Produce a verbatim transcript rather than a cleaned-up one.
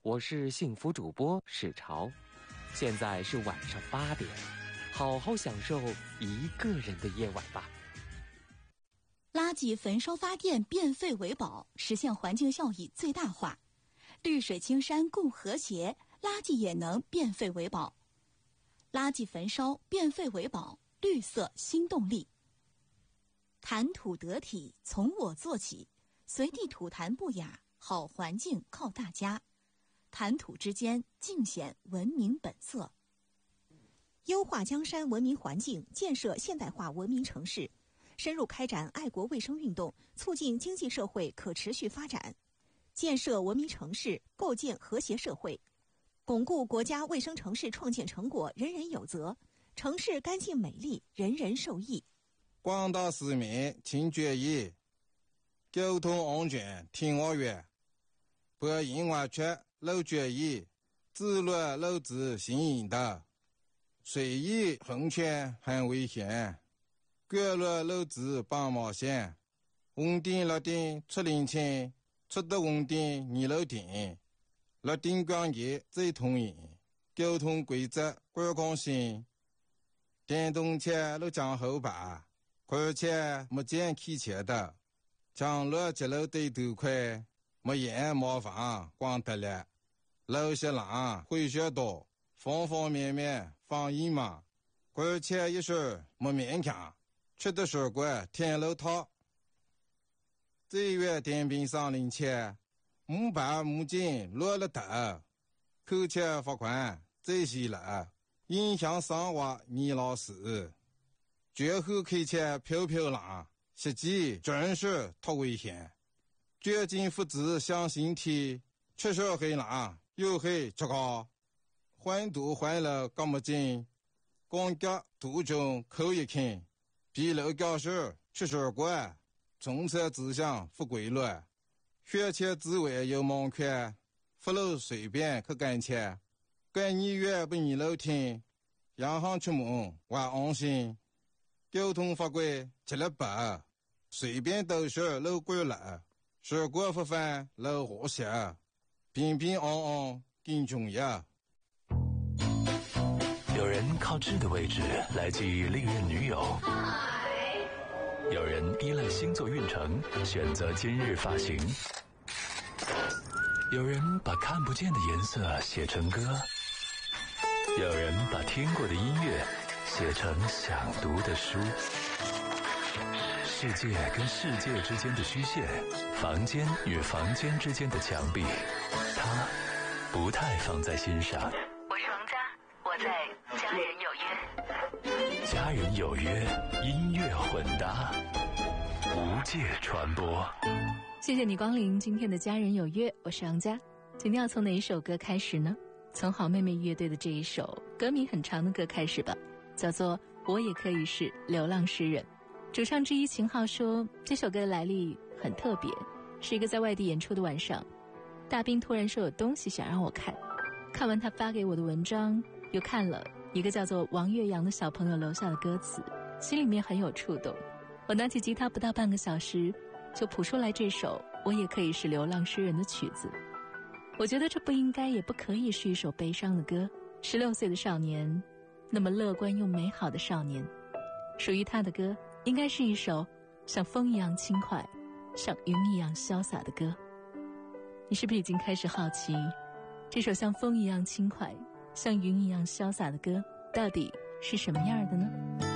我是幸福主播史潮，现在是晚上八点，好好享受一个人的夜晚吧。 垃圾焚烧发电，变废为宝，实现环境效益最大化。绿水青山共和谐，垃圾也能变废为宝。垃圾焚烧，变废为宝，绿色新动力。谈吐得体，从我做起，随地吐痰不雅，好环境靠大家。谈吐之间，尽显文明本色。 优化江山文明环境，建设现代化文明城市，深入开展爱国卫生运动，促进经济社会可持续发展，建设文明城市，构建和谐社会，巩固国家卫生城市创建成果人人有责，城市干净美丽，人人受益。 广大市民请注意，交通安全听我话，不应完全漏注意，自乱漏子行引导，随意横穿很危险，过路漏子帮忙线，红灯绿灯出领清，出得红灯你漏停，绿灯光节最通行，交通规则观光性，电动车路将后排，而且没见开车的，将路接路对头快，没烟麻烦光得了，路些浪会学多，方方面面防疫嘛，而且一时没勉强，吃的水果天路套。这月电瓶上领车，木板木筋落了头，扣钱罚款这些了，影响生活你老师。绝后开车飘飘浪，实际真是太危险。绝境复制向身体，缺少黑浪又黑出高，环堵环了干么劲，光脚途中扣一看，比楼教室出水管，从车指向不规律，学车之外有盲圈，不路随便去赶车，赶你越不你楼听，洋行出门还安心。交通法规吃了白，随便都是路过了，事故不犯路和谐，平平安安更重要。 有人靠智的位置来记忆历任女友，有人依赖星座运程选择今日发型，有人把看不见的颜色写成歌，有人把听过的音乐写成想读的书。世界跟世界之间的虚线，房间与房间之间的墙壁，他不太放在心上。 我是王佳，我在家人有约。 家人有约，音乐混搭，无界传播。 谢谢你光临今天的家人有约，我是王佳。今天要从哪一首歌开始呢？从好妹妹乐队的这一首歌名很长的歌开始吧，叫做我也可以是流浪诗人。主唱之一秦昊说，这首歌的来历很特别，是一个在外地演出的晚上，大兵突然说有东西想让我看，看完他发给我的文章，又看了一个叫做王岳阳的小朋友留下的歌词，心里面很有触动。我拿起吉他不到半个小时就谱出来这首我也可以是流浪诗人的曲子。我觉得这不应该也不可以是一首悲伤的歌，十六岁的少年，那么乐观又美好的少年，属于他的歌应该是一首像风一样轻快，像云一样潇洒的歌。你是不是已经开始好奇，这首像风一样轻快，像云一样潇洒的歌到底是什么样的呢？